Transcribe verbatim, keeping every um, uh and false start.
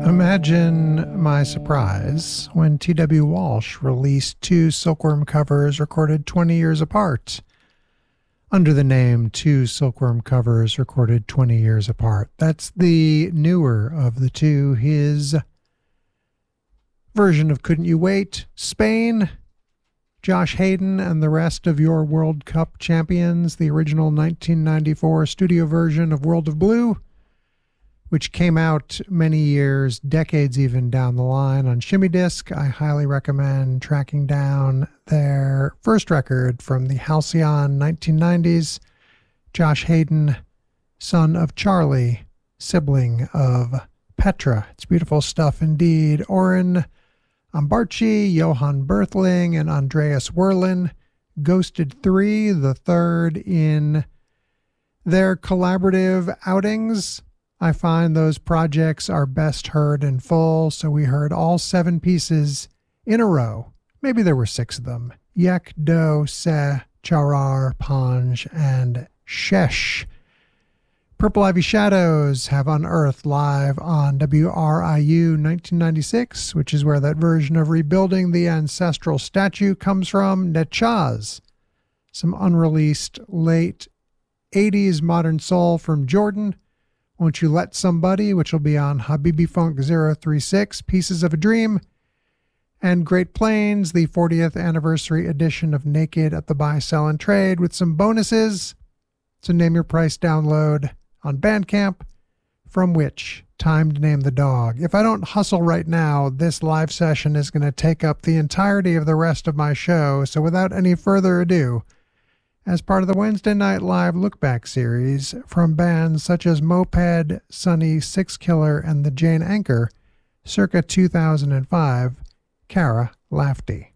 Imagine my surprise when T W Walsh released two Silkworm covers recorded twenty years apart, under the name Two Silkworm Covers Recorded twenty Years Apart. That's the newer of the two. His version of Couldn't You Wait, Spain, Josh Hayden and the rest of your World Cup champions, the original nineteen ninety-four studio version of World of Blue, which came out many years, decades even down the line on Shimmy Disc. I highly recommend tracking down their first record from the Halcyon nineteen nineties. Josh Hayden, son of Charlie, sibling of Petra. It's beautiful stuff indeed. Oren Ambarchi, Johan Berthling, and Andreas Werlin. Ghosted three, the third in their collaborative outings. I find those projects are best heard in full, so we heard all seven pieces in a row. Maybe there were six of them. Yek, Do, Se, Charar, Panj, and Shesh. Purple Ivy Shadows have unearthed live on W R I U nineteen ninety-six, which is where that version of Rebuilding the Ancestral Statue comes from. Netchaz, some unreleased late eighties modern soul from Jordan. Won't You Let Somebody, which will be on Habibi Funk zero three six, Pieces of a Dream, and Great Plains, the fortieth anniversary edition of Naked at the Buy, Sell, and Trade, with some bonuses. It's a Name Your Price download on Bandcamp, from which Time to Name the Dog. If I don't hustle right now, this live session is going to take up the entirety of the rest of my show, so without any further ado, as part of the Wednesday Night Live Look-Back series from bands such as Moped, Sunny, Six Killer, and the Jane Anchor, circa two thousand five, Cara Lafty.